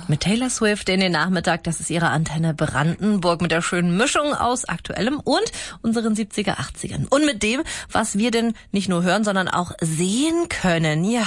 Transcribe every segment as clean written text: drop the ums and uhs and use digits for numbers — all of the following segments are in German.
Mit Taylor Swift in den Nachmittag, das ist ihre Antenne Brandenburg mit der schönen Mischung aus Aktuellem und unseren 70er, 80ern. Und mit dem, was wir denn nicht nur hören, sondern auch sehen können. Ja,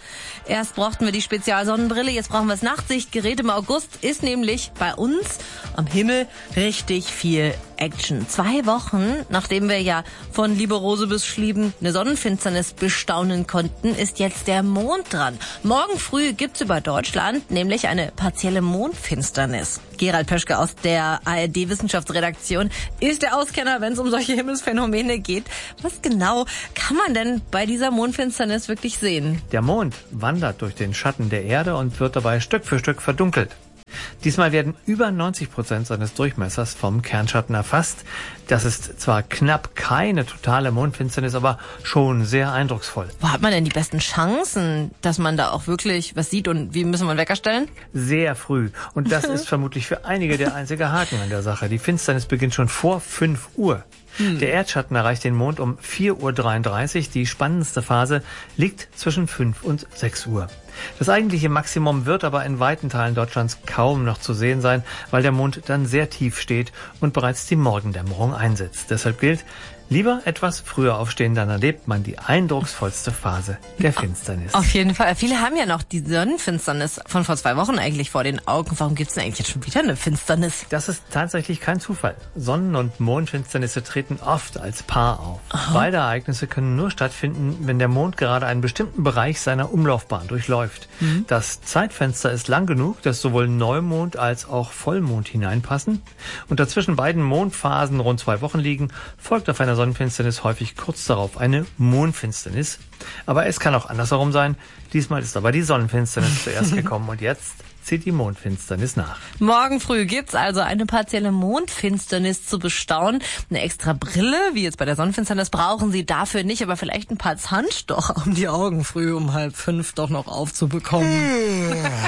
erst brauchten wir die Spezialsonnenbrille, jetzt brauchen wir das Nachtsichtgerät. Im August ist nämlich bei uns am Himmel richtig viel Action. 2 Wochen, nachdem wir ja von Liebe Rose bis Schlieben eine Sonnenfinsternis bestaunen konnten, ist jetzt der Mond dran. Morgen früh gibt's über Deutschland nämlich eine partielle Mondfinsternis. Gerald Pöschke aus der ARD-Wissenschaftsredaktion ist der Auskenner, wenn es um solche Himmelsphänomene geht. Was genau kann man denn bei dieser Mondfinsternis wirklich sehen? Der Mond wandert durch den Schatten der Erde und wird dabei Stück für Stück verdunkelt. Diesmal werden über 90% seines Durchmessers vom Kernschatten erfasst. Das ist zwar knapp keine totale Mondfinsternis, aber schon sehr eindrucksvoll. Wo hat man denn die besten Chancen, dass man da auch wirklich was sieht und wie müssen wir einen Wecker stellen? Sehr früh. Und das ist vermutlich für einige der einzige Haken an der Sache. Die Finsternis beginnt schon vor 5 Uhr. Der Erdschatten erreicht den Mond um 4:33 Uhr. Die spannendste Phase liegt zwischen 5 und 6 Uhr. Das eigentliche Maximum wird aber in weiten Teilen Deutschlands kaum noch zu sehen sein, weil der Mond dann sehr tief steht und bereits die Morgendämmerung einsetzt. Deshalb gilt, lieber etwas früher aufstehen, dann erlebt man die eindrucksvollste Phase der Finsternis. Auf jeden Fall. Viele haben ja noch die Sonnenfinsternis von vor 2 Wochen eigentlich vor den Augen. Warum gibt's denn eigentlich jetzt schon wieder eine Finsternis? Das ist tatsächlich kein Zufall. Sonnen- und Mondfinsternisse treten oft als Paar auf. Beide Ereignisse können nur stattfinden, wenn der Mond gerade einen bestimmten Bereich seiner Umlaufbahn durchläuft. Das Zeitfenster ist lang genug, dass sowohl Neumond als auch Vollmond hineinpassen. Und dazwischen beiden Mondphasen rund 2 Wochen liegen, folgt auf einer Sonnenfinsternis häufig kurz darauf eine Mondfinsternis. Aber es kann auch andersherum sein. Diesmal ist aber die Sonnenfinsternis zuerst gekommen und jetzt zieht die Mondfinsternis nach. Morgen früh gibt's also eine partielle Mondfinsternis zu bestaunen. Eine extra Brille, wie jetzt bei der Sonnenfinsternis, brauchen Sie dafür nicht, aber vielleicht ein paar Zahnstocher um die Augen früh um 4:30 doch noch aufzubekommen.